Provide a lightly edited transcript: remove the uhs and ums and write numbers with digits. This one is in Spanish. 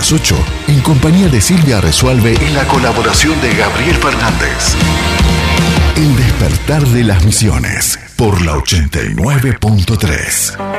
las 8, en compañía de Silvia Resuelve y la colaboración de Gabriel Fernández. El despertar de las misiones, por la 89.3.